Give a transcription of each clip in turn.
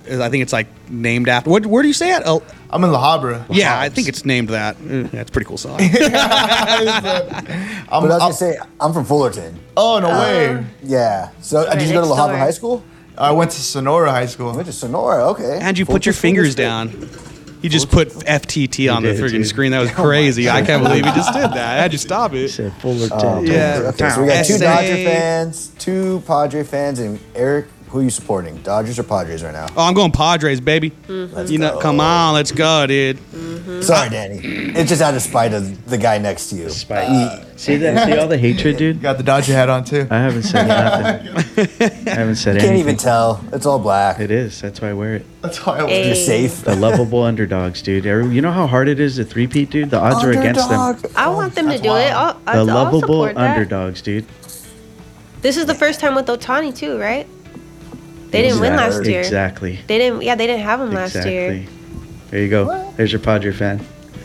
I think it's like named after. Where do you say it? Oh, I'm in La Habra. yeah, I think it's named that. Yeah, it's a pretty cool song. But I was gonna say, I'm from Fullerton. Oh, no way. Yeah. So did you go to La Habra High School? I went to Sonora High School. I went to Sonora. Okay. And you put your fingers down. You just put FTT on the did, freaking dude. screen. That was crazy. I can't believe you just did that. I had you stop it. Said Fullerton. Yeah. Okay, so we got two SA. Dodger fans, two Padre fans, and Eric, who are you supporting? Dodgers or Padres right now? Oh, I'm going Padres, baby. Let's You know, go. come on, let's go, dude. Sorry, Danny. It's just out of spite of the guy next to you. Spite. See that? See all the hatred, dude? Got the Dodger hat on too. I haven't said nothing. I haven't said You anything. can't even tell. It's all black. It is. That's why I wear it. That's why I was. You're safe. The lovable underdogs, dude. You know how hard it is to three-peat, dude? The odds are against them. Underdog. I want them to That's do it. wild. I'll The lovable support that. underdogs, dude. This is the first time with Otani too, right? They didn't win last year. Exactly. They didn't. Yeah, they didn't have him last year. Exactly. There you go. There's your Padre fan.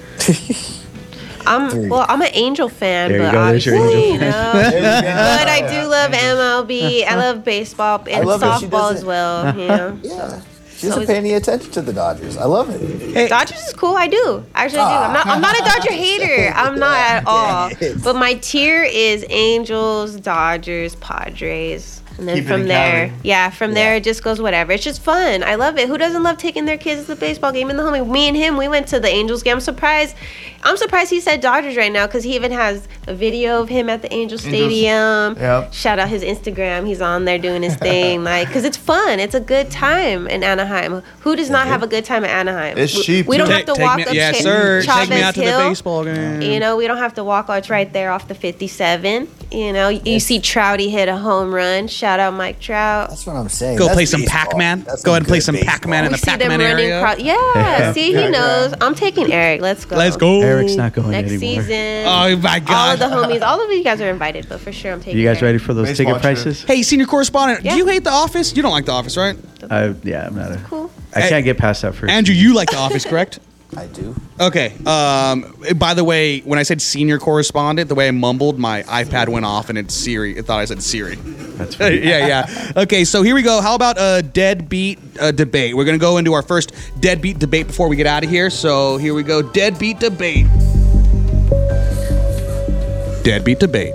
I'm an Angel fan, There you but go, there's your obviously, Angel you know. But I do love MLB. I love baseball and love that she softball doesn't- as well. You know. Yeah. She doesn't pay any attention to the Dodgers. I love it. Dodgers is cool. I do. Actually, I do. I'm not a Dodger hater. I'm not at all. But my tier is Angels, Dodgers, Padres. And then Keep it from in there, Cali. from there it just goes whatever. It's just fun. I love it. Who doesn't love taking their kids to the baseball game in the home? Me and him, we went to the Angels game. I'm surprised he said Dodgers right now because he even has a video of him at the Angels Stadium. Yep. Shout out his Instagram. He's on there doing his thing, because it's fun. It's a good time in Anaheim. Who does not have a good time at Anaheim? It's cheap, We don't too. have to walk up yes, Ch- sir. Chavez Take me out to the Hill. baseball game. You know, we don't have to walk. It's right there off the 57. You know, you see Trouty hit a home run. Shout out Mike Trout. That's what I'm saying. Go That's play some baseball. Pac-Man. That's Go ahead and play good some baseball. Pac-Man in We the see them Pac-Man running. area. Yeah, see, he knows. I'm taking Eric. Let's go. Let's go. Eric's not going Next anymore. season. Oh my All god. of the homies, all of you guys are invited, but for sure I'm taking You guys Eric. ready for those Baseball ticket trip. prices? Hey, senior correspondent, Yeah. do you hate The Office? You don't like The Office, right? Yeah, I'm not a. Cool. I can't get past that first. Andrew, you like The Office, correct? I do. Okay. By the way, when I said senior correspondent, the way I mumbled, my iPad went off and it's Siri. It thought I said Siri. That's funny. yeah. Okay, so here we go. How about a deadbeat debate? We're going to go into our first deadbeat debate before we get out of here. So here we go. Deadbeat debate. Deadbeat debate.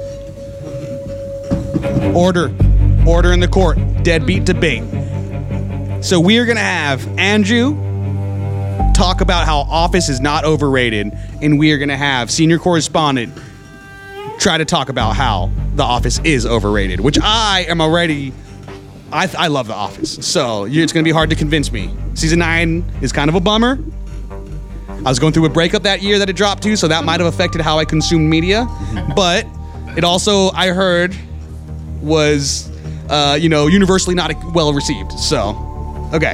Order. Order in the court. Deadbeat debate. So we are going to have Andrew talk about how Office is not overrated, and we are going to have senior correspondent try to talk about how The Office is overrated, which I am already... I love The Office, so it's going to be hard to convince me. Season 9 is kind of a bummer. I was going through a breakup that year that it dropped to, so that might have affected how I consumed media. But it also, I heard, was, universally not well received. So, okay.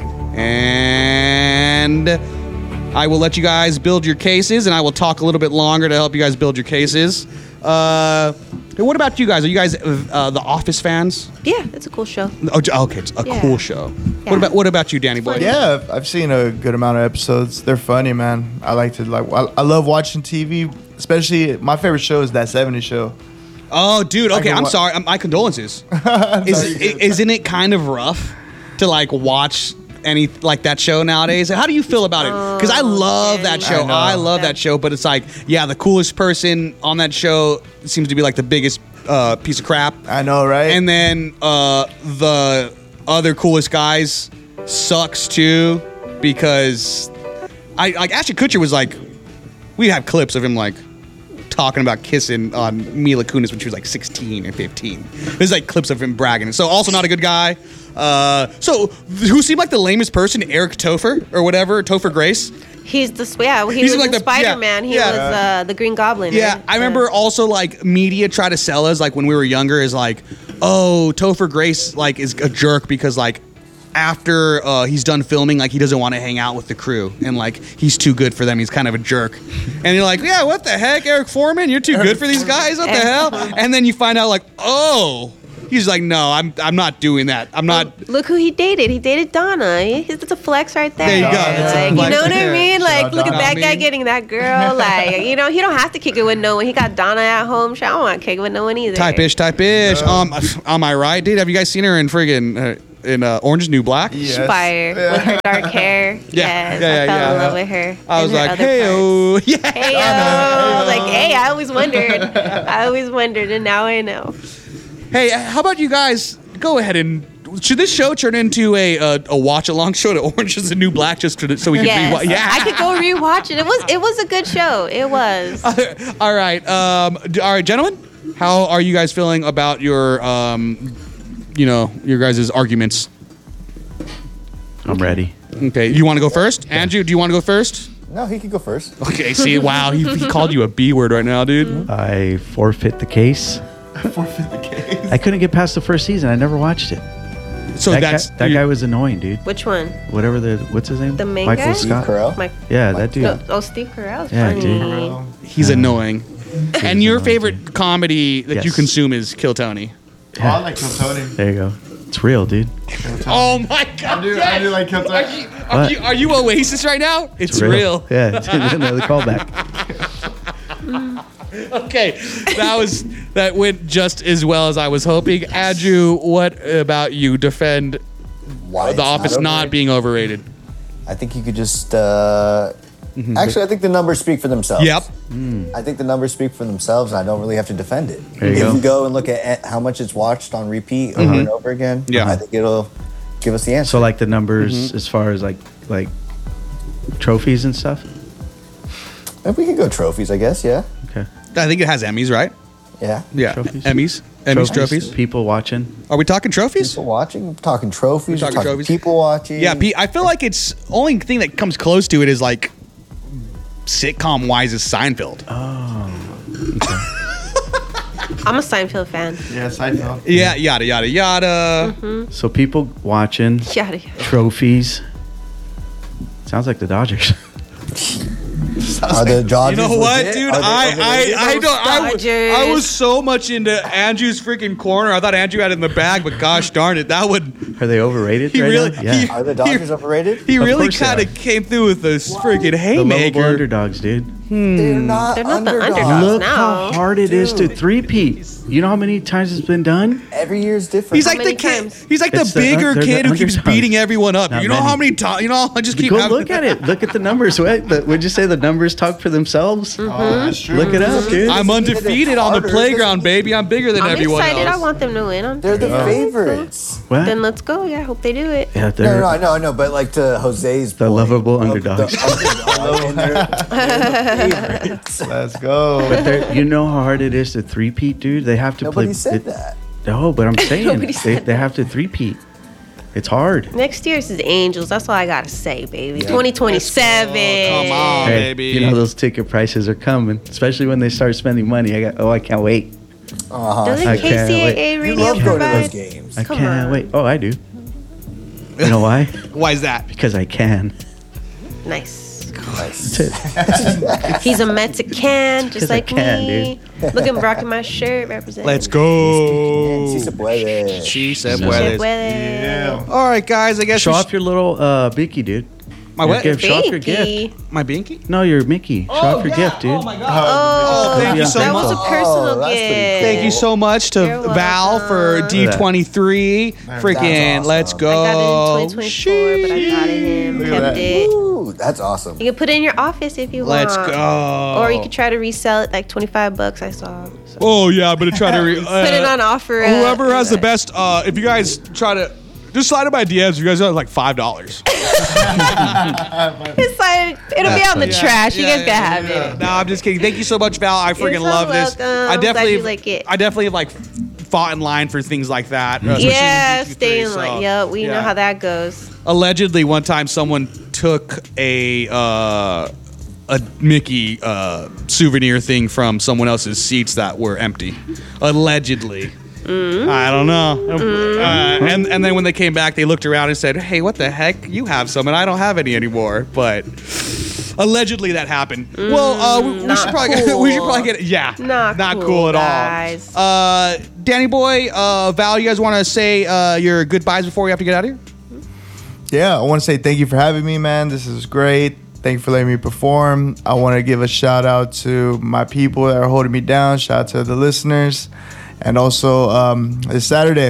And I will let you guys build your cases, and I will talk a little bit longer to help you guys build your cases. What about you guys? Are you guys The Office fans? Yeah, it's a cool show. Oh, okay, it's a Yeah. cool show. Yeah. What about you, Danny boy? Yeah, I've seen a good amount of episodes. They're funny, man. I like to I love watching TV. Especially, my favorite show is That 70s Show. Oh, dude. Okay, can I'm wa- sorry. My condolences. Isn't it kind of rough to watch any that show nowadays? How do you feel about it? Because I love that show. I know. I love that show, but it's the coolest person on that show seems to be the biggest piece of crap. I know, right? And then the other coolest guys sucks too, because Ashton Kutcher was we have clips of him talking about kissing on Mila Kunis when she was 16 and 15. There's clips of him bragging. So also not a good guy. So who seemed like the lamest person? Eric Topher or whatever, Topher Grace. He He's was like in the- Spider-Man. He yeah. was the Green Goblin. Yeah, right? I remember also media try to sell us when we were younger is oh, Topher Grace is a jerk because after he's done filming he doesn't want to hang out with the crew and he's too good for them. He's kind of a jerk. And you're yeah, what the heck, Eric Foreman? You're too good for these guys? What the hell? And then you find out oh, he's no, I'm not doing that. I'm not. Look who he dated. He dated Donna. It's a flex right there. There you go. That's a You flex know what right I there. mean? Look at Donna. that guy getting that girl. He don't have to kick it with no one. He got Donna at home. I don't want to kick it with no one either. Type-ish. Am I right, dude? Have you guys seen her in friggin' in Orange is the New Black. Yes. Fire with her dark hair. Yeah, Yes, I fell in love with her. I was and her like, other hey, parts. oh, yeah. Hey, I was like, hey, I always wondered, and now I know. Hey, how about you guys go ahead and should this show turn into a watch along show to Orange is the New Black just so we can Yes, yeah. I could go rewatch it. It was a good show. It was. All right, gentlemen, how are you guys feeling about your your guys' arguments? I'm ready. Okay, you want to go first? Andrew, do you want to go first? No, he could go first. Okay, see, wow, he called you a B word right now, dude. I forfeit the case. Forfeit the case. I couldn't get past the first season. I never watched it. So That guy was annoying, dude. Which one? Whatever what's his name? The main Michael guy? Steve Scott. Carell. Mike. Yeah, that dude. No, Steve Carell's Yeah, funny. dude. he's annoying. And your favorite comedy that you Yes. consume is Kill Tony. Oh, I like Kill Tony. There you go. It's real, dude. Oh my God! I do like Kill Tony. Are you Oasis right now? It's real. Yeah, it's another callback. Okay, that went just as well as I was hoping. Andrew, what about you? Defend Why it's The Office not overrated? being overrated. I think you could just. Actually, I think the numbers speak for themselves. Yep. I think the numbers speak for themselves, and I don't really have to defend it. There you if go. you go and look at how much it's watched on repeat over and over again, Yeah. I think it'll give us the answer. So like the numbers as far as like trophies and stuff. If we could go trophies, I guess. Yeah. Okay. I think it has Emmys, right? Yeah. Yeah, Trophies. Emmys trophies. People watching. Are we talking trophies? People watching. We're talking trophies. We're We're talking talking trophies. people watching. Yeah, I feel like it's only thing that comes close to it is like sitcom wise is Seinfeld. I'm a Seinfeld fan. Yeah, Seinfeld. Yeah, yada yada yada. So people watching. Yada yada. Trophies. Sounds like the Dodgers. Are the Dodgers You know what, legit? dude? Are they overrated? I don't. Dodgers. I was so much into Andrew's freaking corner. I thought Andrew had it in the bag, but gosh darn it, that would. Are they overrated He right really- now? Yeah. Are the Dodgers overrated? He Of really course they kind are. of came through with this freaking the lovable haymaker. underdogs, dude. They're not They're not the underdogs. underdogs. Look now. how hard it is to Dude. three-peat. You know how many times it's been done? Every year is different. He's like many the kid. times? He's like the It's the- bigger they're the kid who keeps underdogs. beating everyone up. Not You know how many. many times? You know, I just keep Go having. look at it. Look at the numbers. Would you say the numbers talk for themselves? Oh, that's true. Look it up, dude. I'm undefeated on the harder. playground, baby. I'm bigger than I'm everyone excited. else. I want them to win. They're the favorites. What? Then let's go. Yeah, I hope they do it. Yeah, No, they're no, I know, but like to Jose's the point lovable of underdogs. Let's go. You know how hard it is to three-peat, dude? They have to Nobody play. said that. No, but I'm saying Nobody said they have to three-peat. It's hard. Next year's is Angels. That's all I gotta say, baby. 2027. Come on, Hey, baby. you know those ticket prices are coming, especially when they start spending money. I can't wait. Doesn't I can't KCAA You radio love going to provide? those games. I Come can't on. wait. Oh, I do. You know why? Why is that? Because I can. Nice. Nice. He's a Mexican, just 'Cause I like can, me. Look, I'm rocking my shirt, representing. Let's go. Si se puede. She said, Se "Puedes." puede. Yeah. All right, guys. I guess Show we off your little Binky, dude. My Your what? gift. Show off your Binky. gift. My binky. No, your Mickey. Show off your gift, dude. Oh my god. Oh, thank you so that much. was a personal Oh, that's pretty gift. Thank you so much to You're Val for welcome. D23. Freaking, awesome. let's go. I got it in 2024, but I got it in, Look at kept that. it. Ooh, that's awesome. You can put it in your office if you Let's want. go. Or you could try to resell it like $25. I saw. So. Oh yeah, I'm gonna try to Put it on offer. Whoever has the best. If you guys try to. Just slide in my DMs. You guys are like $5. It's like, it'll be out in the That's trash. You guys gotta have it. No, I'm just kidding. Thank you so much, Val. I freaking so love this. welcome. I I'm glad definitely you like it. I definitely like fought in line for things like that. especially Yeah, with D23, staying so, like, yep, we know yeah. how that goes. Allegedly, one time someone took a Mickey souvenir thing from someone else's seats that were empty. Allegedly. I don't know. And then when they came back, they looked around and said, "Hey, what the heck? You have some, and I don't have any anymore." But allegedly, that happened. Well, we not should probably cool. we should probably get yeah, Not cool, cool, at guys. all. Danny boy, Val, you guys want to say your goodbyes before we have to get out of here? Yeah, I want to say thank you for having me, man. This is great. Thank you for letting me perform. I want to give a shout out to my people that are holding me down. Shout out to the listeners. And also, this Saturday,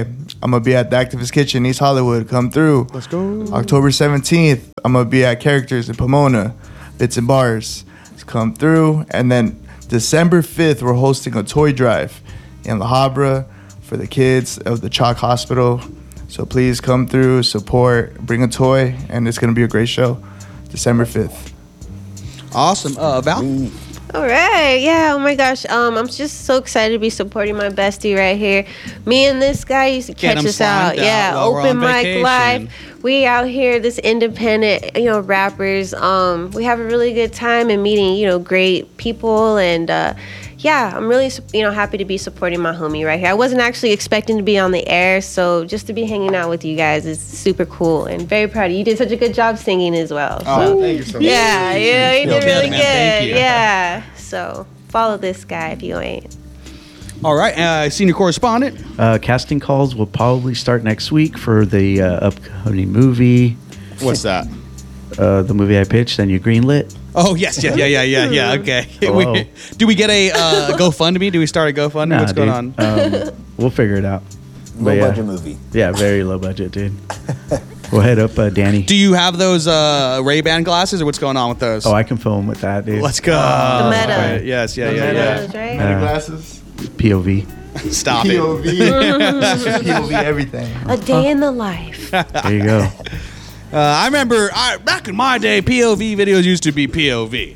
I'm going to be at the Activist Kitchen, East Hollywood. Come through. Let's go. October 17th, I'm going to be at Characters in Pomona, Bits and Bars. Come through. And then December 5th, we're hosting a toy drive in La Habra for the kids of the Chalk Hospital. So please come through, support, bring a toy, and it's going to be a great show. December 5th. Awesome. Val? All right, yeah. Oh my gosh, I'm just so excited to be supporting my bestie right here. Me and this guy used to Get catch him us out. slimed out Yeah, while we're open on mic vacation. live. We out here, this independent, rappers. We have a really good time and meeting, great people, and yeah, I'm really, happy to be supporting my homie right here. I wasn't actually expecting to be on the air, so just to be hanging out with you guys is super cool and very proud of you. You did such a good job singing as well. So. Oh, thank you so much. Yeah, you did really man. good. Thank you. Yeah, so follow this guy if you ain't. All right. Senior correspondent. Casting calls will probably start next week for the upcoming movie. What's that? The movie I pitched and you greenlit. Oh, yes. Yeah. Okay. Hello. Do we get a GoFundMe? Do we start a GoFundMe? Nah, What's going dude. on? We'll figure it out. Low But yeah. budget movie. Yeah, very low budget, dude. We'll head up, Danny. Do you have those Ray-Ban glasses, or what's going on with those? Oh, I can film with that, dude. Let's go. The meta. Right. Yes. Yeah. Those, right? Glasses. POV. Stop it. POV. POV everything. A day in the life. There you go. I remember back in my day, POV videos used to be POV.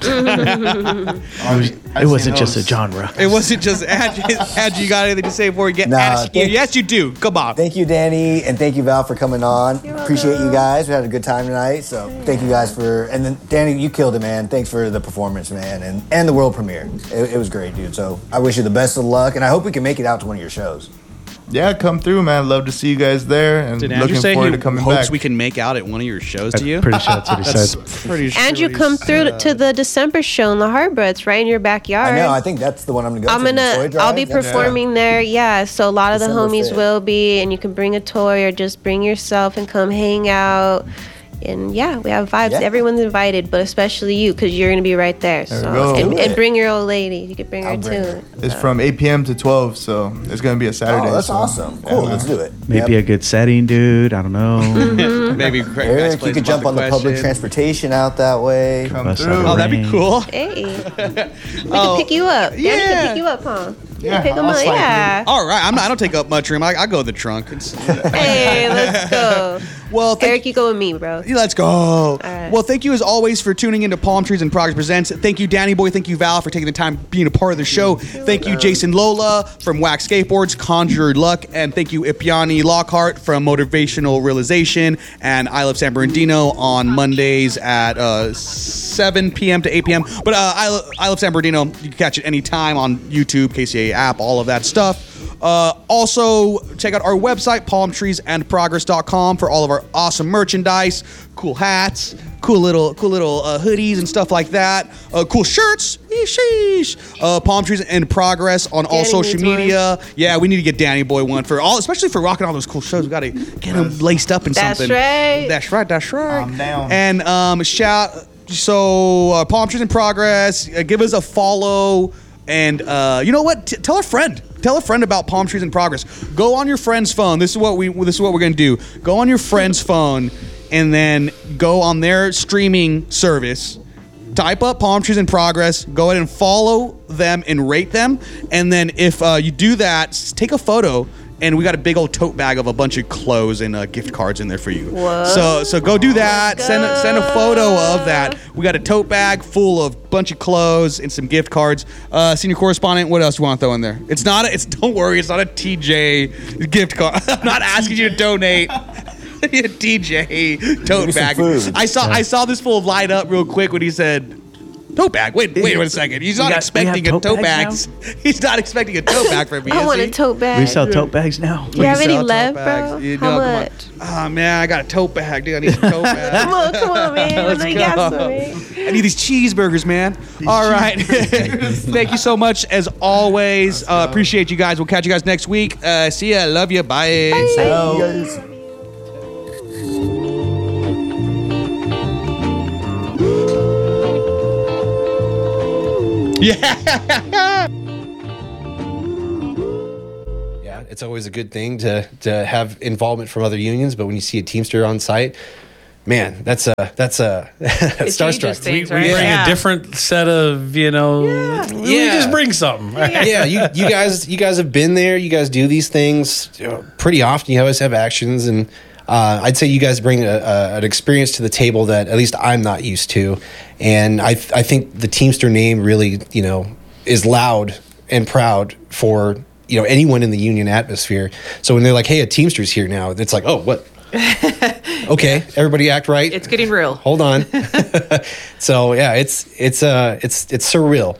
It wasn't just a genre. It wasn't just Andrew, you got anything to say before we get Nah, out of here? thanks. Yes, you do. Come on. Thank you, Danny, and thank you, Val, for coming on. Appreciate you guys. We had a good time tonight, so thank you guys for. And then Danny, you killed it, man. Thanks for the performance, man, and the world premiere. It was great, dude. So I wish you the best of luck, and I hope we can make it out to one of your shows. Yeah, come through, man. Love to see you guys there, and Did Andrew looking say forward he to coming hopes back. we can make out at one of your shows I'm to you? pretty sure that's what he said. Pretty sure Andrew, he come through said. to the December show in La Habra. It's right in your backyard. I know. I think that's the one I'm gonna go. I'm to, the toy gonna. drive. I'll be performing there. Yeah, so a lot of the December homies 5th. will be, and you can bring a toy or just bring yourself and come hang out. And yeah, we have vibes. Yeah. Everyone's invited, but especially you because you're gonna be right there. we So go. and bring your old lady. You could bring her I'll bring too. her. It's from 8 p.m. to 12, so it's gonna be a Saturday. Oh, that's so, awesome. yeah, Cool. man. Let's do it. Maybe Yep. a good setting, dude. I don't know. Maybe Craig Eric, explains you could about jump on the public question. transportation out that way. Come Bust through. out Oh, that'd be Rain. cool. Hey, we Oh, can pick you up. Danny yeah. can pick you up, huh? Yeah, pick him I'll up. slide Yeah. All right, I don't take up much room. I go in the trunk. Hey, let's go. Well, thank Eric, you go with me, bro. Let's go. right. Well, thank you as always for tuning into Palm Trees and Progress Presents. Thank you, Danny Boy. Thank you, Val, for taking the time being a part of the show. Thank you, Jason Lola from Wax Skateboards, Conjure Luck, and thank you, Ipiani Lockhart from Motivational Realization and I Love San Bernardino on Mondays at 7 p.m. to 8 p.m. But I Love San Bernardino, you can catch it anytime on YouTube, KCA app, all of that stuff. Also, check out our website, palmtreesandprogress.com, for all of our awesome merchandise, cool hats, cool little hoodies and stuff like that, cool shirts. Sheesh. Palm Trees and Progress on all Danny social needs media. Yeah, we need to get Danny Boy one for all, especially for rocking all those cool shows. We got to get him laced up in That's something. right. That's right. That's right. I'm down. And Palm Trees in Progress. Give us a follow, and you know what? Tell a friend. Tell a friend about Palm Trees in Progress. Go on your friend's phone. This is what we're gonna do. Go on your friend's phone, and then go on their streaming service. Type up Palm Trees in Progress. Go ahead and follow them and rate them. And then if you do that, take a photo. And we got a big old tote bag of a bunch of clothes and gift cards in there for you. Whoa. So go do that. Send a photo of that. We got a tote bag full of bunch of clothes and some gift cards. Senior correspondent, what else do you want to throw in there? Don't worry, it's not a TJ gift card. I'm not asking you to donate. A TJ tote Maybe some bag. food. I saw this fool light up real quick when he said tote bag. Wait a second. He's not expecting a have tote tote bag. bags He's not expecting a tote bag from me. I is want he? a tote bag. We sell tote bags now. Do you have We any sell tote left, bags. bro? You How know, come on. much? Oh man, I got a tote bag, dude. I need a tote bag. Come on, man. I know you got some, man. I need these cheeseburgers, man. All right. Thank you so much, as always. Appreciate you guys. We'll catch you guys next week. See ya. Love you. Bye. So, Yeah. Yeah, it's always a good thing to have involvement from other unions. But when you see a Teamster on site, man, that's a starstruck. We bring a different set of, we just bring something. Right? Yeah, you guys have been there. You guys do these things pretty often. You always have actions, and I'd say you guys bring an experience to the table that at least I'm not used to. And I think the Teamster name really, is loud and proud for anyone in the union atmosphere. So when they're like, "Hey, a Teamster's here now," it's like, "Oh, what?" Okay, everybody act right. It's getting real. Hold on. So yeah, it's surreal.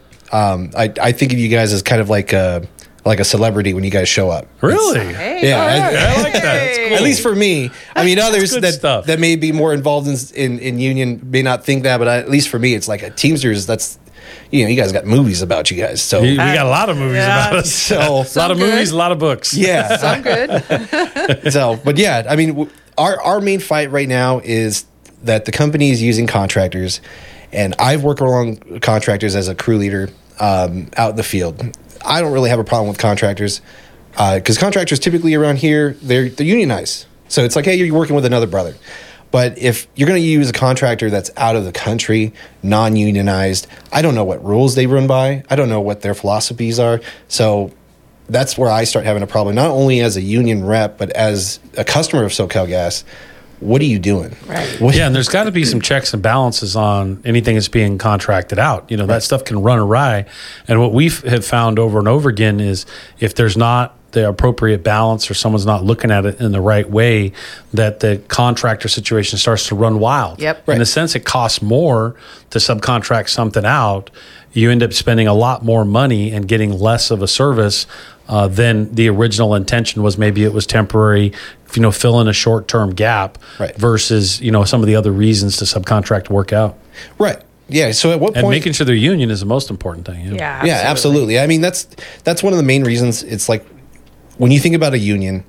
I think of you guys as kind of like a celebrity when you guys show up. Really? Yeah, I like that. That's cool. At least for me. I mean, others that may be more involved in union may not think that, but at least for me, it's like a Teamsters. That's you guys got movies about you guys. So we got a lot of movies about us. So a lot of movies, a lot of books. Yeah, some good. So, but yeah, I mean, our main fight right now is that the company is using contractors, and I've worked along contractors as a crew leader out in the field. I don't really have a problem with contractors because contractors typically around here, they're unionized. So it's like, hey, you're working with another brother. But if you're going to use a contractor that's out of the country, non-unionized, I don't know what rules they run by. I don't know what their philosophies are. So that's where I start having a problem, not only as a union rep, but as a customer of SoCalGas. What are you doing? Right. Yeah, and there's got to be some checks and balances on anything that's being contracted out. That stuff can run awry. And what we have found over and over again is if there's not the appropriate balance or someone's not looking at it in the right way, that the contractor situation starts to run wild. Yep. In a sense, it costs more to subcontract something out. You end up spending a lot more money and getting less of a service than the original intention was. Maybe it was temporary, fill in a short-term gap, right, versus, some of the other reasons to subcontract work out. Right. Yeah. So at what point? And making sure their union is the most important thing. Yeah. Yeah, absolutely. I mean, that's one of the main reasons. It's like when you think about a union,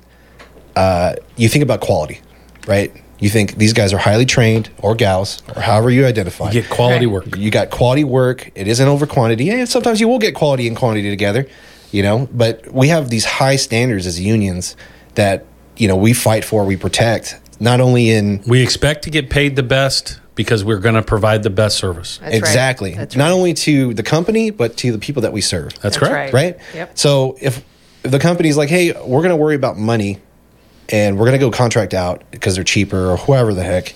you think about quality, right? You think these guys are highly trained, or gals, or however you identify. You get quality work. You got quality work. It isn't over quantity. Yeah, sometimes you will get quality and quantity together, but we have these high standards as unions that, we fight for, we protect, not only in... We expect to get paid the best because we're going to provide the best service. That's exactly. Right. That's not right. only to the company, but to the people that we serve. That's correct. Right? Yep. So if the company's like, hey, we're going to worry about money and we're going to go contract out because they're cheaper or whoever the heck,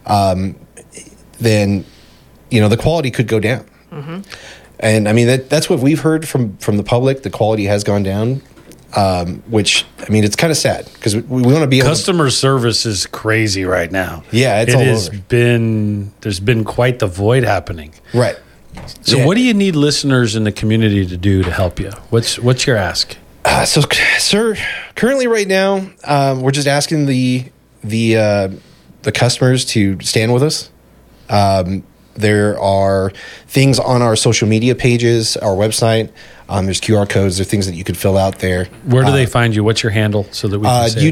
then, the quality could go down. Mm-hmm. And I mean, that's what we've heard from the public. The quality has gone down, which, I mean, it's kind of sad because we want to be able Customer service is crazy right now. Yeah, it's all over. There's been quite the void happening. Right. So what do you need listeners in the community to do to help you? What's your ask? So, sir, currently right now, we're just asking the customers to stand with us. There are things on our social media pages, our website. There's QR codes. There are things that you could fill out there. Where do they find you? What's your handle so that we can say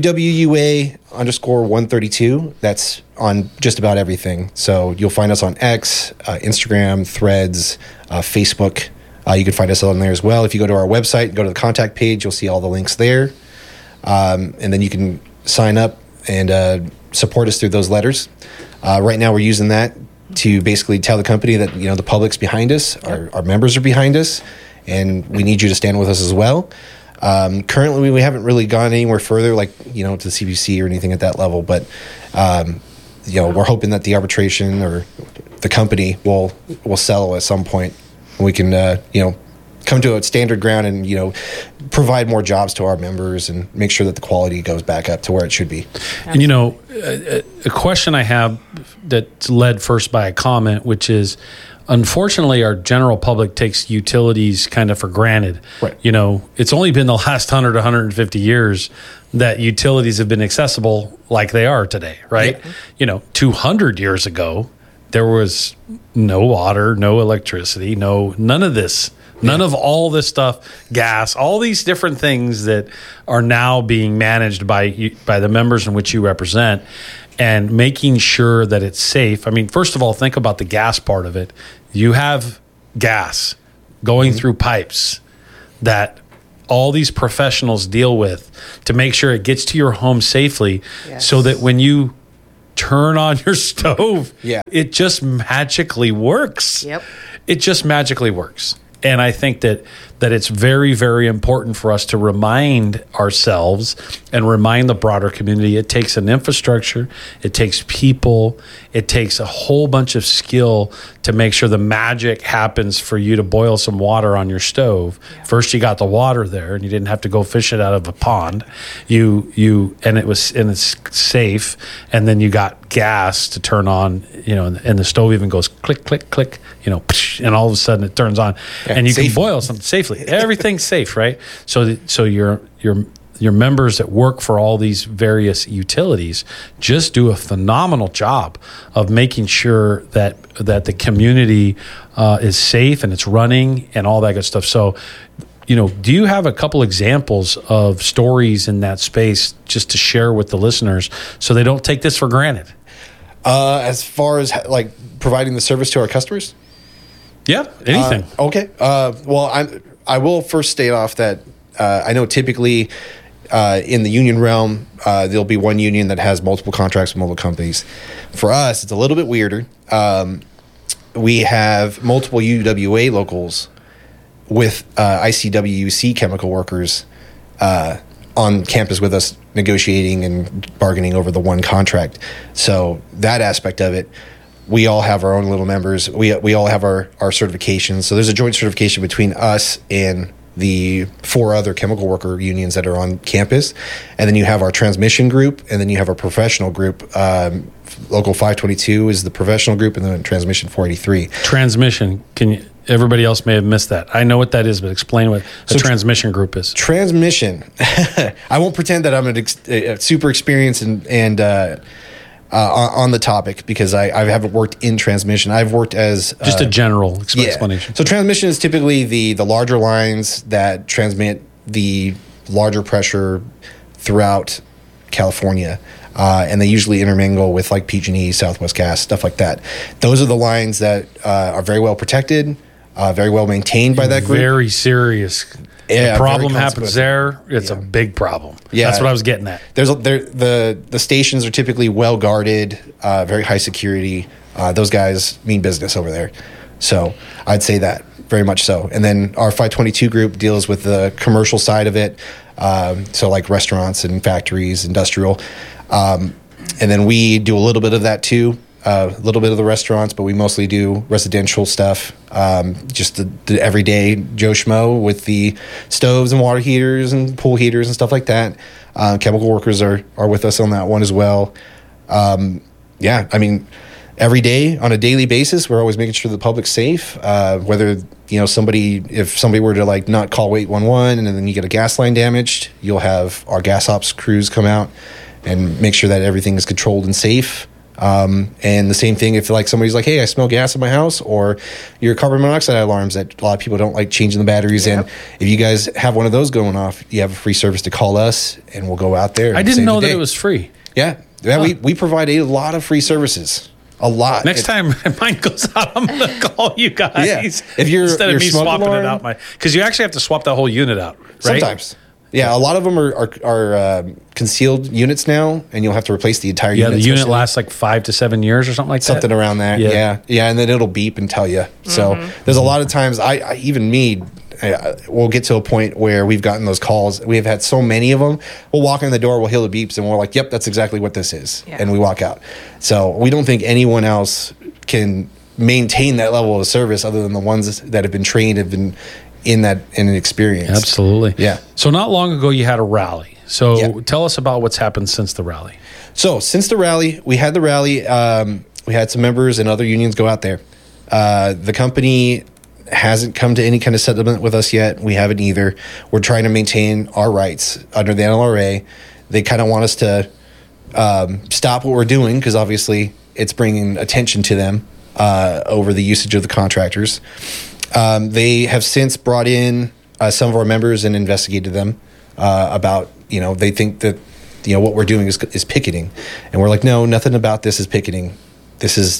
UWUA_132. That's on just about everything. So you'll find us on X, Instagram, Threads, Facebook. You can find us on there as well. If you go to our website, go to the contact page, you'll see all the links there. And then you can sign up and support us through those letters. Right now we're using that to basically tell the company that, the public's behind us, our members are behind us, and we need you to stand with us as well. Currently, we haven't really gone anywhere further, like, to the CBC or anything at that level, but, we're hoping that the arbitration or the company will settle at some point. We can, come to a standard ground and, provide more jobs to our members and make sure that the quality goes back up to where it should be. And, a question I have that's led first by a comment, which is, unfortunately, our general public takes utilities kind of for granted. Right. It's only been the last 100 to 150 years that utilities have been accessible like they are today, right? Yeah. 200 years ago, there was no water, no electricity, none of this. None of all this stuff, gas, all these different things that are now being managed by the members in which you represent, and making sure that it's safe. I mean, first of all, think about the gas part of it. You have gas going through pipes that all these professionals deal with to make sure it gets to your home safely, so that when you turn on your stove, it just magically works. Yep. It just magically works. And I think that it's very, very important for us to remind ourselves and remind the broader community. It takes an infrastructure, it takes people, it takes a whole bunch of skill to make sure the magic happens for you to boil some water on your stove. First, you got the water there, and you didn't have to go fish it out of a pond. It's safe, and then you got gas to turn on, and the stove even goes click, click, click, and all of a sudden it turns on, and you can boil something safely. Everything's safe, right? So your members that work for all these various utilities just do a phenomenal job of making sure that the community is safe and it's running and all that good stuff. So, do you have a couple examples of stories in that space just to share with the listeners so they don't take this for granted? As far as like providing the service to our customers? Yeah, anything. Okay. Well, I will first state off that I know typically in the union realm, there'll be one union that has multiple contracts with multiple companies. For us, it's a little bit weirder. We have multiple UWA locals with ICWC chemical workers on campus with us negotiating and bargaining over the one contract. So that aspect of it, we all have our own little members. We all have our certifications. So there's a joint certification between us and the 4 other chemical worker unions that are on campus. And then you have our transmission group, and then you have our professional group. Local 522 is the professional group, and then transmission 483. Transmission, everybody else may have missed that. I know what that is, but explain what the transmission group is. Transmission. I won't pretend that I'm a super experienced and on the topic, because I haven't worked in transmission. I've worked as just a general explanation. So transmission is typically the larger lines that transmit the larger pressure throughout California, and they usually intermingle with like PG&E, Southwest Gas, stuff like that. Those are the lines that are very well protected, very well maintained by that group. Very serious. Yeah, the problem happens there. It's a big problem. Yeah, that's what I was getting at. The stations are typically well guarded, very high security. Those guys mean business over there. So I'd say that very much so. And then our 522 group deals with the commercial side of it. So like restaurants and factories, industrial. And then we do a little bit of that too. A little bit of the restaurants, but we mostly do residential stuff. Just the everyday Joe Schmo with the stoves and water heaters and pool heaters and stuff like that. Chemical workers are with us on that one as well. Yeah, I mean, every day on a daily basis, we're always making sure the public's safe. Whether if somebody were to like not call 811 and then you get a gas line damaged, you'll have our gas ops crews come out and make sure that everything is controlled and safe. And the same thing if like somebody's like, hey, I smell gas in my house, or your carbon monoxide alarms that a lot of people don't like changing the batteries in. If you guys have one of those going off, you have a free service to call us and we'll go out there. I didn't know that it was free. Yeah. We provide a lot of free services. A lot. Next time mine goes out, I'm going to call you guys. Yeah. If you're instead of me smoke swapping alarm, it out, because you actually have to swap that whole unit out, right? Sometimes. Yeah, a lot of them are concealed units now, and you'll have to replace the entire unit. Yeah, the unit lasts like 5 to 7 years or something like that. Something around there. Yeah, and then it'll beep and tell you. So there's a lot of times we'll get to a point where we've gotten those calls. We've had so many of them. We'll walk in the door, we'll hear the beeps, and we're like, yep, that's exactly what this is. Yeah. And we walk out. So we don't think anyone else can maintain that level of service other than the ones that have been trained, have been in an experience. Absolutely. Yeah. So not long ago you had a rally. So tell us about what's happened since the rally. So since the rally, we had we had some members and other unions go out there. The company hasn't come to any kind of settlement with us yet. We haven't either. We're trying to maintain our rights under the NLRA. They kind of want us to stop what we're doing because obviously it's bringing attention to them over the usage of the contractors. They have since brought in some of our members and investigated them about, they think that, what we're doing is picketing. And we're like, no, nothing about this is picketing. This is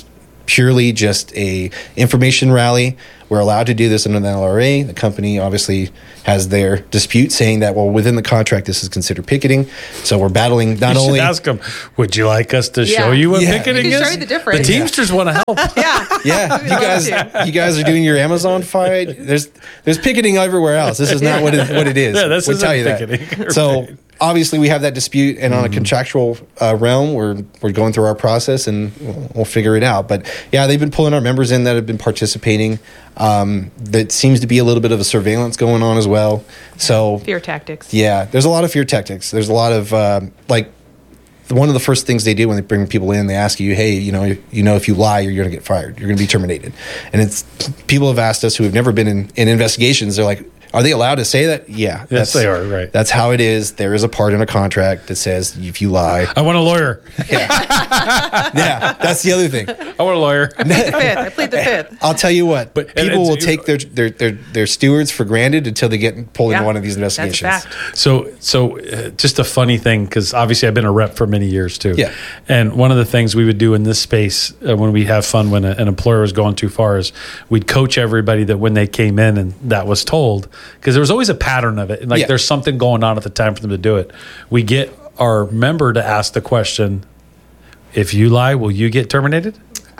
purely just a information rally. We're allowed to do this under the NLRA. The company obviously has their dispute saying that, well, within the contract, this is considered picketing. So we're battling not You should only. ask them, would you like us to show you what Yeah. picketing We can is? show you the difference. The Teamsters want to help. Yeah. Yeah, you guys are doing your Amazon fight. There's picketing everywhere else. This is not what it is. Yeah, this we'll isn't tell you picketing. that. So obviously we have that dispute, and on a contractual realm, we're going through our process, and we'll figure it out. But yeah, they've been pulling our members in that have been participating. That seems to be a little bit of a surveillance going on as well. So Fear tactics. yeah, there's a lot of fear tactics. There's a lot of one of the first things they do when they bring people in, they ask you, hey, if you lie, you're going to get fired. You're going to be terminated. And it's people have asked us who have never been in investigations. They're like, are they allowed to say that? Yeah. Yes, they are, right. That's how it is. There is a part in a contract that says if you lie. I want a lawyer. Yeah, that's the other thing. I want a lawyer. I plead the fifth. I'll tell you what, But- and people will it's- take their stewards for granted until they get pulled into Yeah, one of these that's a investigations. fact. So just a funny thing, because obviously I've been a rep for many years too. Yeah. And one of the things we would do in this space when we have fun when an employer was going too far is we'd coach everybody that when they came in and that was told, because there was always a pattern of it. And Yeah. there's something going on at the time for them to do it. We get our member to ask the question, if you lie, will you get terminated?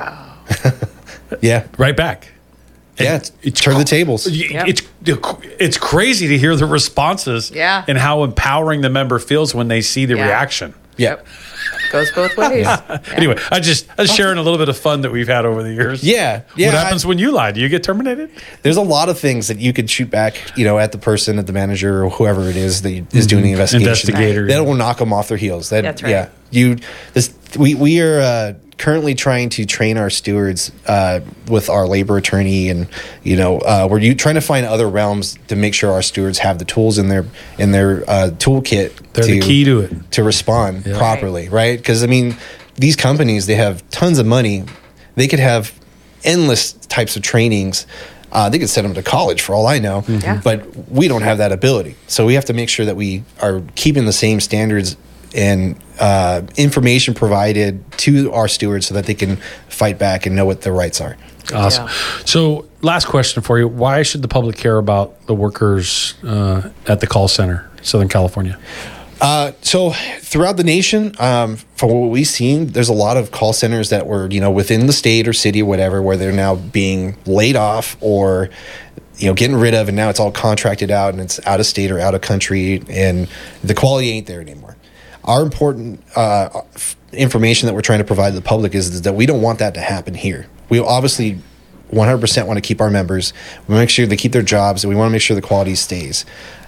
Yeah. Right back. Yeah. Turn the tables. It's crazy to hear the responses Yeah. and how empowering the member feels when they see the Yeah. reaction. Yeah. Goes both ways. Anyway, I was sharing a little bit of fun that we've had over the years. Yeah. Yeah. What happens when you lie? Do you get terminated? There's a lot of things that you could shoot back, at the person, at the manager, or whoever it is that is doing the investigation. Investigator. That will knock them off their heels. That's right. Yeah. We are currently trying to train our stewards with our labor attorney, and we're trying to find other realms to make sure our stewards have the tools in their toolkit. They're the key to it. To respond properly, right? Because these companies, they have tons of money. They could have endless types of trainings. They could send them to college for all I know, Yeah. but we don't have that ability. So we have to make sure that we are keeping the same standards and information provided to our stewards so that they can fight back and know what their rights are. Awesome. So, last question for you. Why should the public care about the workers at the call center, Southern California? So throughout the nation, from what we've seen, there's a lot of call centers that were, within the state or city or whatever, where they're now being laid off or, getting rid of, and now it's all contracted out and it's out of state or out of country, and the quality ain't there anymore. Our important information that we're trying to provide to the public is that we don't want that to happen here. We obviously 100% want to keep our members. We want to make sure they keep their jobs, and we want to make sure the quality stays.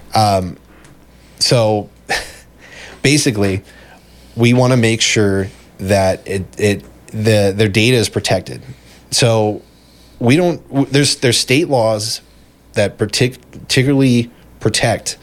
So basically, we want to make sure that their data is protected. So we don't. There's state laws that particularly protect.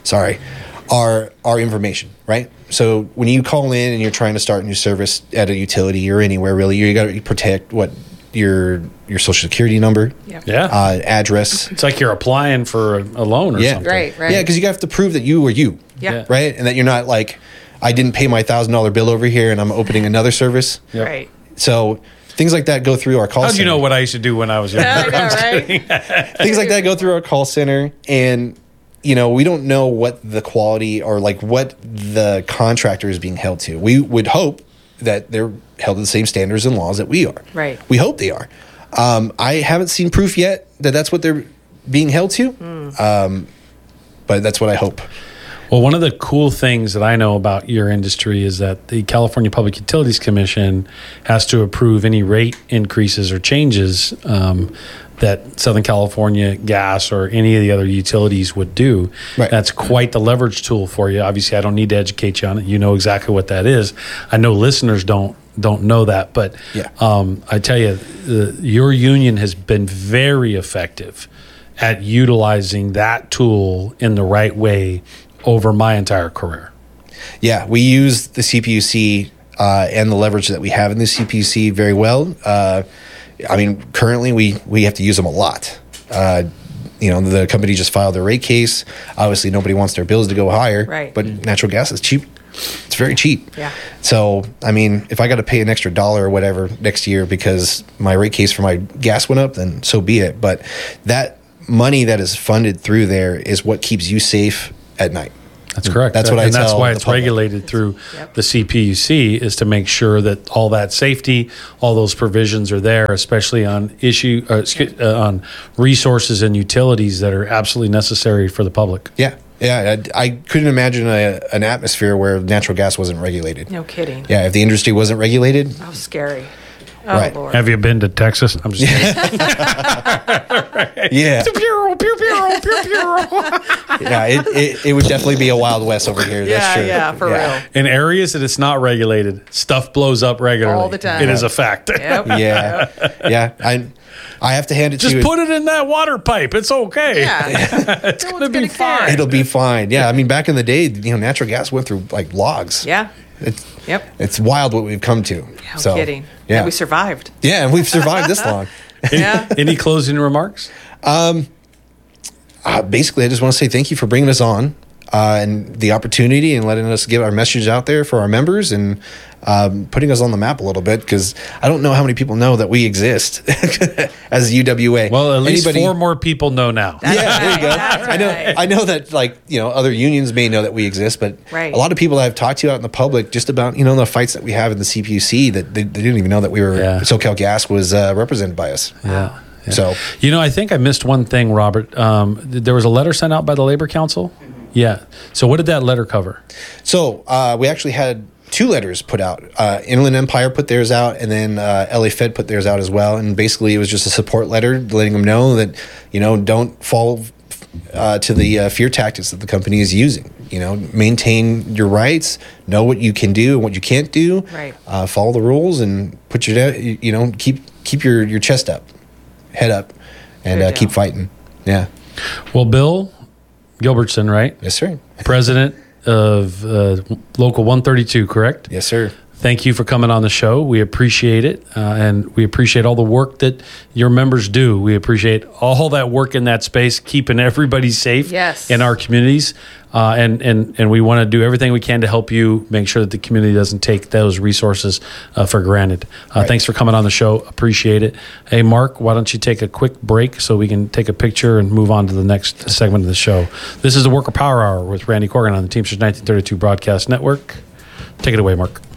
Our information, right? So when you call in and you're trying to start a new service at a utility or anywhere, really, you got to protect what your social security number, Yeah. address. It's like you're applying for a loan or something. Right. Yeah, because you have to prove that you are you. Yeah. Right? And that you're not like, I didn't pay my $1,000 bill over here and I'm opening another service. Yep. Right. So things like that go through our call How'd center. you know what I used to do when I was younger? I know, right? Things like that go through our call center, and we don't know what the quality or like what the contractor is being held to. We would hope that they're held to the same standards and laws that we are. Right. We hope they are. I haven't seen proof yet that that's what they're being held to, but that's what I hope. Well, one of the cool things that I know about your industry is that the California Public Utilities Commission has to approve any rate increases or changes that Southern California Gas or any of the other utilities would do. Right. That's quite the leverage tool for you. Obviously, I don't need to educate you on it. You know exactly what that is. I know listeners don't know that, but Yeah. I tell you, your union has been very effective at utilizing that tool in the right way over my entire career. Yeah, we use the CPUC and the leverage that we have in the CPUC very well. Currently we have to use them a lot. The company just filed their rate case. Obviously, nobody wants their bills to go higher. Right. But natural gas is cheap. It's very cheap. Yeah. So, I mean, if I got to pay an extra $1 or whatever next year because my rate case for my gas went up, then so be it. But that money that is funded through there is what keeps you safe at night. That's correct. That's what I and that's tell why the it's public. regulated through Yep. the CPUC, is to make sure that all that safety, all those provisions are there, especially on on resources and utilities that are absolutely necessary for the public. Yeah. Yeah. I couldn't imagine an atmosphere where natural gas wasn't regulated. No kidding. Yeah. If the industry wasn't regulated, Oh, scary. Oh, Right. Lord. Have you been to Texas? I'm just kidding. yeah. Pew, pew, pew, pew, pew. Yeah. It would definitely be a Wild West over here. That's Yeah, true. yeah, for real. In areas that it's not regulated, stuff blows up regularly. All the time. It is a fact. Yep. Yeah. Yeah. I have to hand it Just to you. put it in that water pipe. It's okay. Yeah. It's No going to one's be gonna care. fine. It'll be fine. Yeah. I mean, back in the day, natural gas went through like logs. Yeah. Yep. It's wild what we've come to. No kidding. Yeah. And we survived. Yeah. And we've survived this long. Yeah. Any closing remarks? Basically, I just want to say thank you for bringing us on and the opportunity and letting us get our message out there for our members and putting us on the map a little bit, because I don't know how many people know that we exist as UWA. Well, at least 4 more people know now. That's Yeah, there you go. That's right. I know that other unions may know that we exist, but Right. a lot of people I've talked to out in the public just about the fights that we have in the CPUC that they didn't even know that we were Yeah. SoCal Gas was represented by us. Yeah. So I think I missed one thing, Robert. There was a letter sent out by the Labor Council. Yeah. So what did that letter cover? So we actually had 2 letters put out. Inland Empire put theirs out, and then LA Fed put theirs out as well. And basically, it was just a support letter letting them know that don't fall to the fear tactics that the company is using. Maintain your rights, know what you can do and what you can't do. Right. Follow the rules and put keep your chest up, head up, and Good keep deal. fighting. Yeah. Well, Bill Gilbertson, right? Yes, sir. President of Local 132, correct? Yes, sir. Thank you for coming on the show. We appreciate it, and we appreciate all the work that your members do. We appreciate all that work in that space, keeping everybody safe Yes. in our communities, and we want to do everything we can to help you make sure that the community doesn't take those resources for granted. Thanks for coming on the show. Appreciate it. Hey, Mark, why don't you take a quick break so we can take a picture and move on to the next segment of the show. This is the Worker Power Hour with Randy Corgan on the Teamsters 1932 Broadcast Network. Take it away, Mark.